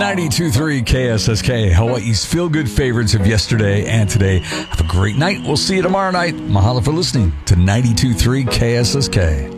92.3 KSSK, Hawaii's feel-good favorites of yesterday and today. Have a great night. We'll see you tomorrow night. Mahalo for listening to 92.3 KSSK.